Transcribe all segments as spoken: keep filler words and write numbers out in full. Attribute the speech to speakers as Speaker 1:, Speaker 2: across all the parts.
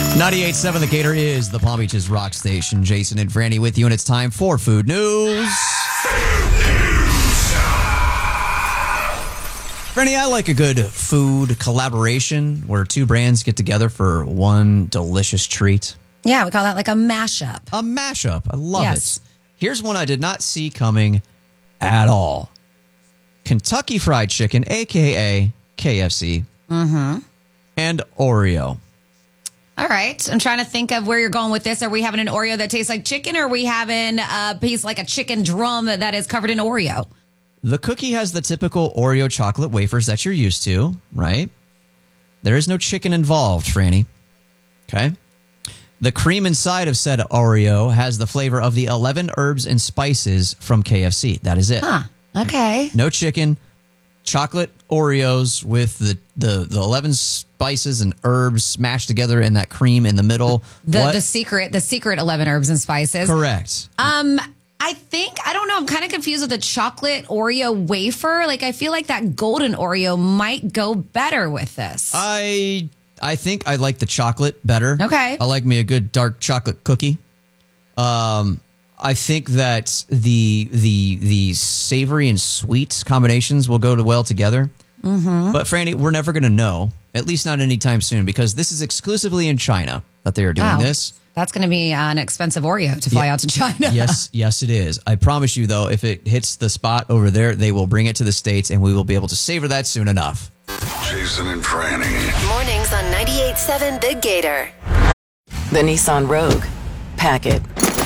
Speaker 1: ninety-eight point seven The Gator is the Palm Beach's rock station. Jason and Franny with you, and it's time for Food News. Franny, I like a good food collaboration where two brands get together for one delicious treat.
Speaker 2: Yeah, we call that like a mashup.
Speaker 1: A mashup. I love
Speaker 2: yes.
Speaker 1: it. Here's one I did not see coming at all. Kentucky Fried Chicken, a k a. K F C,
Speaker 2: mm-hmm.
Speaker 1: and Oreo.
Speaker 2: All right. I'm trying to think of where you're going with this. Are we having an Oreo that tastes like chicken, or are we having a piece like a chicken drum that is covered in Oreo?
Speaker 1: The cookie has the typical Oreo chocolate wafers that you're used to, right? There is no chicken involved, Franny. Okay? The cream inside of said Oreo has the flavor of the eleven herbs and spices from K F C. That is it.
Speaker 2: Huh. Okay.
Speaker 1: No chicken. Chocolate Oreos with the, the, the eleven spices and herbs smashed together in that cream in the middle.
Speaker 2: The
Speaker 1: what?
Speaker 2: the secret, the secret eleven herbs and spices.
Speaker 1: Correct.
Speaker 2: Um, I think, I don't know, I'm kind of confused with the chocolate Oreo wafer. Like, I feel like that golden Oreo might go better with this.
Speaker 1: I I think I like the chocolate better.
Speaker 2: Okay.
Speaker 1: I like me a good dark chocolate cookie. Um, I think that the the the savory and sweet combinations will go to well together.
Speaker 2: Mm-hmm.
Speaker 1: But Franny, we're never going to know, at least not anytime soon, because this is exclusively in China that they are doing
Speaker 2: Wow.
Speaker 1: this.
Speaker 2: That's going to be an expensive Oreo to fly
Speaker 1: Yeah.
Speaker 2: out to China.
Speaker 1: Yes, yes, it is. I promise you, though, if it hits the spot over there, they will bring it to the States, and we will be able to savor that soon enough.
Speaker 3: Jason and Franny.
Speaker 4: Mornings on ninety-eight point seven The Gator.
Speaker 5: The Nissan Rogue. Pack it.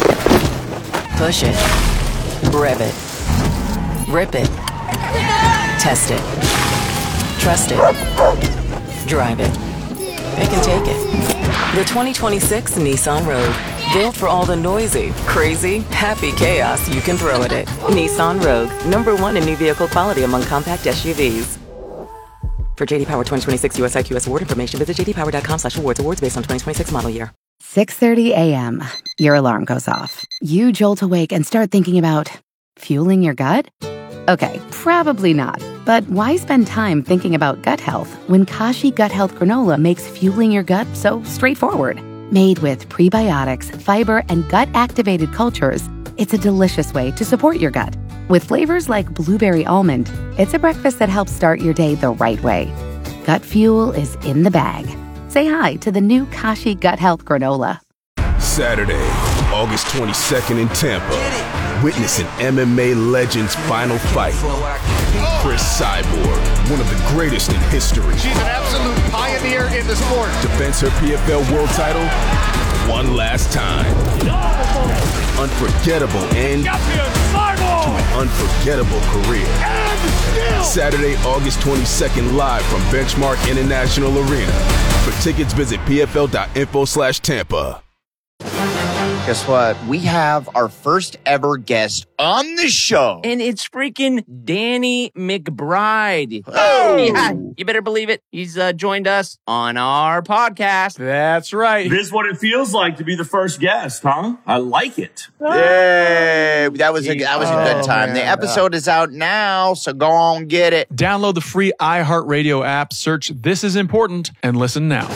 Speaker 5: Push it. Rev it. Rip it. Test it. Trust it. Drive it. It can take it. The twenty twenty-six Nissan Rogue. Built for all the noisy, crazy, happy chaos you can throw at it. Nissan Rogue. Number one in new vehicle quality among compact S U Vs. For J D Power twenty twenty-six U S I Q S award information, visit jdpower.com slash awards. Awards based on twenty twenty-six model year.
Speaker 6: six thirty a.m. Your alarm goes off. You jolt awake and start thinking about fueling your gut? Okay, probably not. But why spend time thinking about gut health when Kashi Gut Health Granola makes fueling your gut so straightforward? Made with prebiotics, fiber, and gut-activated cultures, it's a delicious way to support your gut. With flavors like blueberry almond, it's a breakfast that helps start your day the right way. Gut fuel is in the bag. Say hi to the new Kashi Gut Health Granola.
Speaker 7: Saturday, August twenty-second in Tampa. Witness an M M A legend's final fight. Chris Cyborg, one of the greatest in history.
Speaker 8: She's an absolute pioneer in the sport.
Speaker 7: Defends her P F L world title one last time. Unforgettable end to an unforgettable career. Saturday, August twenty-second, live from Benchmark International Arena. For tickets, visit pfl.info slash Tampa.
Speaker 9: Guess what? We have our first ever guest on the show.
Speaker 10: And it's freaking Danny McBride.
Speaker 9: Oh!
Speaker 10: Yeah, you better believe it. He's uh, joined us on our podcast.
Speaker 8: That's right.
Speaker 11: This is what it feels like to be the first guest, huh? I like it.
Speaker 9: Yay! That was a, that was a good
Speaker 8: Oh,
Speaker 9: time.
Speaker 8: man.
Speaker 9: The episode is out now, so go on get it.
Speaker 8: Download the free iHeartRadio app, search This Is Important, and listen now.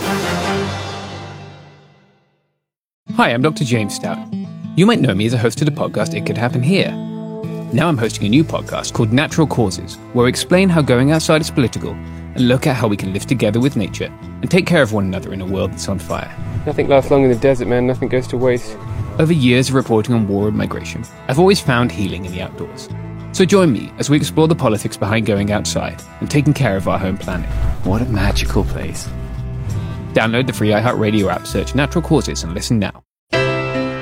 Speaker 12: Hi, I'm Doctor James Stout. You might know me as a host of the podcast It Could Happen Here. Now I'm hosting a new podcast called Natural Causes, where we explain how going outside is political and look at how we can live together with nature and take care of one another in a world that's on fire.
Speaker 13: Nothing lasts long in the desert, man. Nothing goes to waste.
Speaker 12: Over years of reporting on war and migration, I've always found healing in the outdoors. So join me as we explore the politics behind going outside and taking care of our home planet. What a magical place. Download the free iHeartRadio app, search Natural Causes, and listen now.